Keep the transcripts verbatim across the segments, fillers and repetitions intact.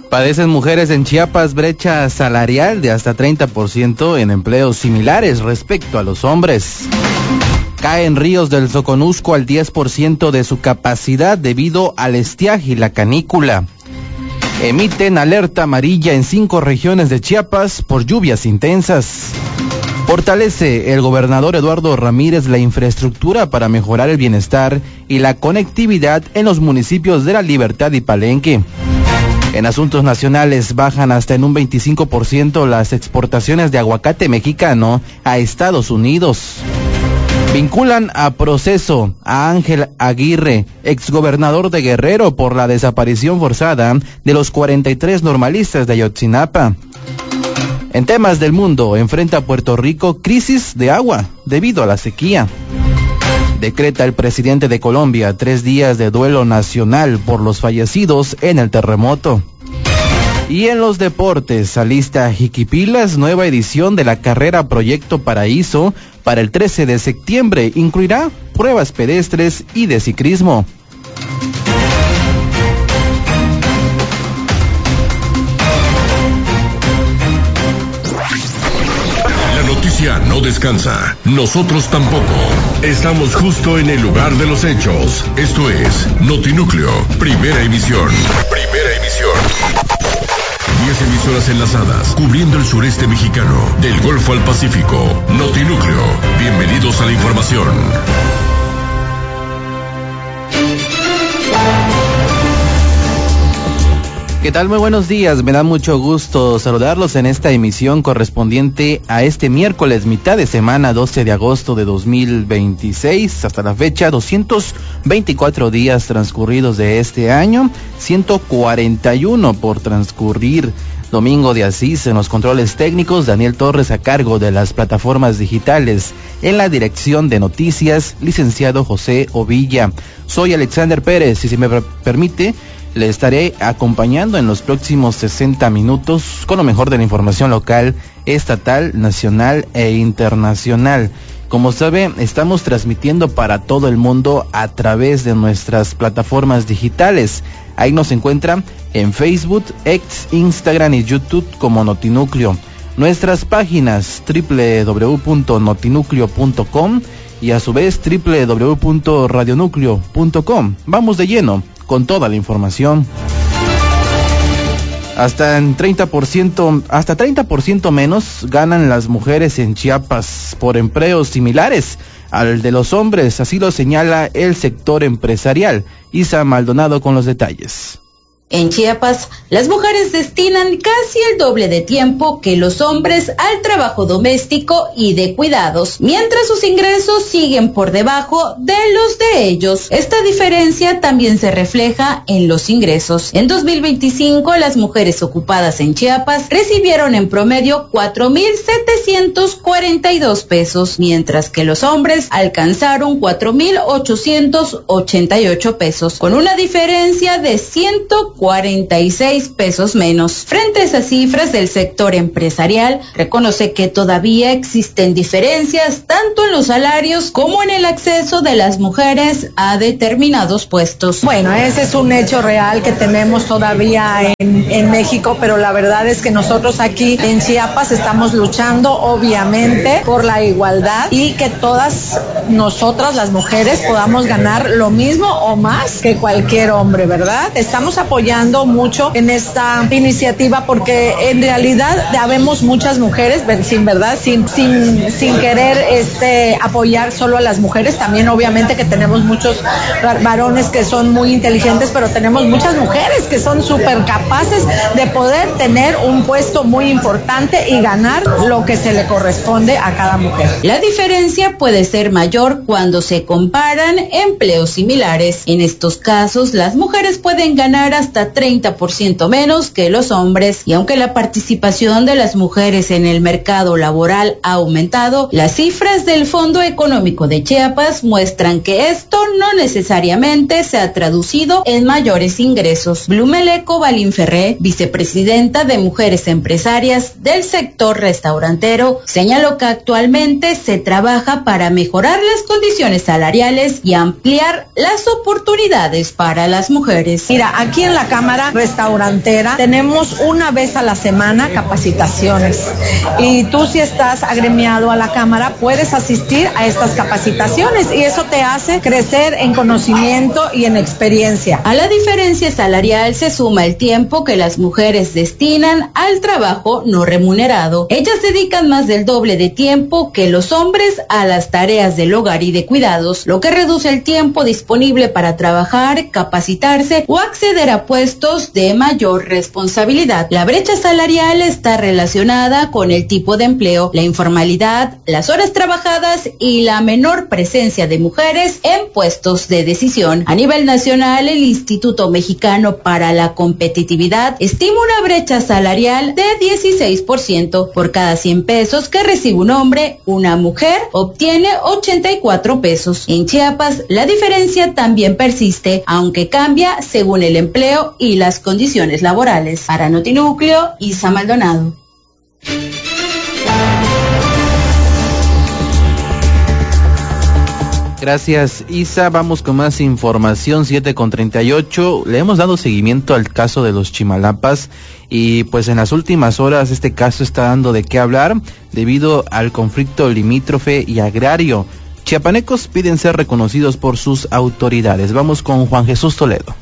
Padecen mujeres en Chiapas brecha salarial de hasta treinta por ciento en empleos similares respecto a los hombres. Caen ríos del Soconusco al diez por ciento de su capacidad debido al estiaje y la canícula. Emiten alerta amarilla en cinco regiones de Chiapas por lluvias intensas. Fortalece el gobernador Eduardo Ramírez la infraestructura para mejorar el bienestar y la conectividad en los municipios de La Libertad y Palenque. En asuntos nacionales bajan hasta en un veinticinco por ciento las exportaciones de aguacate mexicano a Estados Unidos. Vinculan a proceso a Ángel Aguirre, exgobernador de Guerrero, por la desaparición forzada de los cuarenta y tres normalistas de Ayotzinapa. En temas del mundo, enfrenta Puerto Rico crisis de agua debido a la sequía. Decreta el presidente de Colombia tres días de duelo nacional por los fallecidos en el terremoto. Y en los deportes, alista Jiquipilas, nueva edición de la carrera Proyecto Paraíso para el trece de septiembre. Incluirá pruebas pedestres y de ciclismo. No descansa, nosotros tampoco. Estamos justo en el lugar de los hechos. Esto es Notinúcleo, primera emisión. Primera emisión. Diez emisoras enlazadas, cubriendo el sureste mexicano, del Golfo al Pacífico. Notinúcleo, bienvenidos a la información. ¿Qué tal? Muy buenos días, me da mucho gusto saludarlos en esta emisión correspondiente a este miércoles, mitad de semana, doce de agosto de dos mil veintiséis, hasta la fecha, doscientos veinticuatro días transcurridos de este año, ciento cuarenta y uno por transcurrir. Domingo de Asís en los controles técnicos, Daniel Torres a cargo de las plataformas digitales, en la dirección de noticias, licenciado José Ovilla. Soy Alexander Pérez y si me permite, le estaré acompañando en los próximos sesenta minutos con lo mejor de la información local, estatal, nacional e internacional. Como sabe, estamos transmitiendo para todo el mundo a través de nuestras plataformas digitales. Ahí nos encuentran en Facebook, X, Instagram y YouTube como Notinúcleo. Nuestras páginas doble u doble u doble u punto notinúcleo punto com y a su vez doble u doble u doble u punto radionúcleo punto com. Vamos de lleno con toda la información. Hasta en treinta por ciento, hasta treinta por ciento menos ganan las mujeres en Chiapas por empleos similares al de los hombres, así lo señala el sector empresarial. Isa Maldonado con los detalles. En Chiapas, las mujeres destinan casi el doble de tiempo que los hombres al trabajo doméstico y de cuidados, mientras sus ingresos siguen por debajo de los de ellos. Esta diferencia también se refleja en los ingresos. En dos mil veinticinco, las mujeres ocupadas en Chiapas recibieron en promedio cuatro mil setecientos cuarenta y dos pesos, mientras que los hombres alcanzaron cuatro mil ochocientos ochenta y ocho pesos, con una diferencia de ciento cuarenta y seis pesos menos. Frente a esas cifras, del sector empresarial reconoce que todavía existen diferencias tanto en los salarios como en el acceso de las mujeres a determinados puestos. Bueno, ese es un hecho real que tenemos todavía en, en México, pero la verdad es que nosotros aquí en Chiapas estamos luchando obviamente por la igualdad y que todas nosotras las mujeres podamos ganar lo mismo o más que cualquier hombre, ¿verdad? Estamos apoyando mucho en esta iniciativa porque en realidad habemos muchas mujeres, sin verdad, sin sin sin querer este apoyar solo a las mujeres, también obviamente que tenemos muchos varones que son muy inteligentes, pero tenemos muchas mujeres que son súper capaces de poder tener un puesto muy importante y ganar lo que se le corresponde a cada mujer. La diferencia puede ser mayor cuando se comparan empleos similares. En estos casos, las mujeres pueden ganar hasta treinta por ciento menos que los hombres, y aunque la participación de las mujeres en el mercado laboral ha aumentado, las cifras del Fondo Económico de Chiapas muestran que esto no necesariamente se ha traducido en mayores ingresos. Blumeleco Balinferré, vicepresidenta de Mujeres Empresarias del sector restaurantero, señaló que actualmente se trabaja para mejorar las condiciones salariales y ampliar las oportunidades para las mujeres. Mira, aquí en la Cámara Restaurantera delantera, tenemos una vez a la semana capacitaciones. Y tú, si estás agremiado a la Cámara, puedes asistir a estas capacitaciones y eso te hace crecer en conocimiento y en experiencia. A la diferencia salarial se suma el tiempo que las mujeres destinan al trabajo no remunerado. Ellas dedican más del doble de tiempo que los hombres a las tareas del hogar y de cuidados, lo que reduce el tiempo disponible para trabajar, capacitarse o acceder a puestos de mayor responsabilidad. La brecha salarial está relacionada con el tipo de empleo, la informalidad, las horas trabajadas y la menor presencia de mujeres en puestos de decisión. A nivel nacional, el Instituto Mexicano para la Competitividad estima una brecha salarial de dieciséis por ciento. Por cada cien pesos que recibe un hombre, una mujer obtiene ochenta y cuatro pesos. En Chiapas, la diferencia también persiste, aunque cambia según el empleo y las condiciones laborales. Para Notinúcleo, Isa Maldonado. Gracias, Isa. Vamos con más información, siete con treinta y ocho. Le hemos dado seguimiento al caso de los Chimalapas y pues en las últimas horas este caso está dando de qué hablar debido al conflicto limítrofe y agrario. Chiapanecos piden ser reconocidos por sus autoridades. Vamos con Juan Jesús Toledo.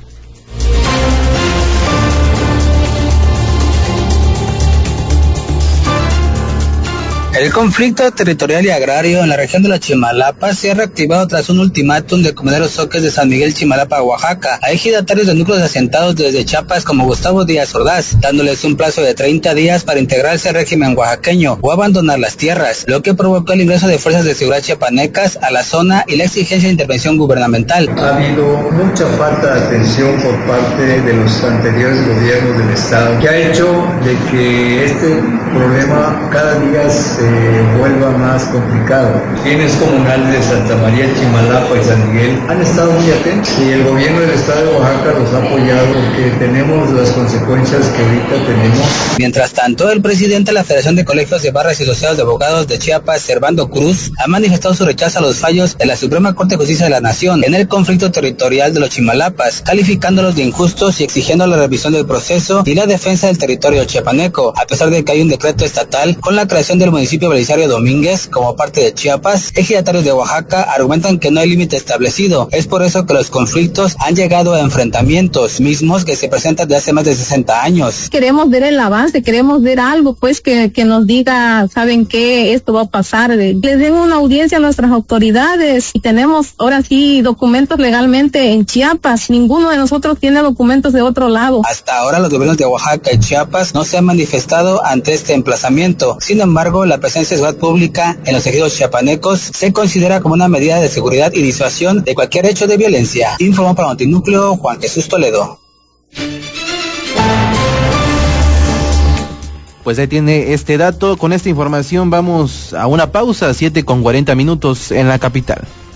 El conflicto territorial y agrario en la región de los Chimalapas se ha reactivado tras un ultimátum de comuneros soques de San Miguel Chimalapa, Oaxaca, a ejidatarios de núcleos asentados desde Chiapas como Gustavo Díaz Ordaz, dándoles un plazo de treinta días para integrarse al régimen oaxaqueño o abandonar las tierras, lo que provocó el ingreso de fuerzas de seguridad chiapanecas a la zona y la exigencia de intervención gubernamental. Ha habido mucha falta de atención por parte de los anteriores gobiernos del estado, que ha hecho de que este problema cada día se vuelva más complicado. Bienes comunales de Santa María, Chimalapa y San Miguel han estado muy atentos y el gobierno del estado de Oaxaca los ha apoyado porque tenemos las consecuencias que ahorita tenemos. Mientras tanto, el presidente de la Federación de Colegios de Barras y Asociados de Abogados de Chiapas, Servando Cruz, ha manifestado su rechazo a los fallos de la Suprema Corte de Justicia de la Nación en el conflicto territorial de los Chimalapas, calificándolos de injustos y exigiendo la revisión del proceso y la defensa del territorio chiapaneco, a pesar de que hay un decreto estatal con la creación del municipio Belisario Domínguez como parte de Chiapas. Ejidatarios de Oaxaca argumentan que no hay límite establecido. Es por eso que los conflictos han llegado a enfrentamientos mismos que se presentan desde hace más de sesenta años. Queremos ver el avance, queremos ver algo pues que, que nos diga, ¿saben qué? Esto va a pasar. Les den una audiencia a nuestras autoridades y tenemos ahora sí documentos legalmente en Chiapas. Ninguno de nosotros tiene documentos de otro lado. Hasta ahora los gobiernos de Oaxaca y Chiapas no se han manifestado ante este emplazamiento. Sin embargo, la presencia de seguridad pública en los ejidos chiapanecos se considera como una medida de seguridad y disuasión de cualquier hecho de violencia. Informó para Notinúcleo Juan Jesús Toledo. Pues ahí tiene este dato. Con esta información vamos a una pausa, siete con cuarenta minutos en la capital.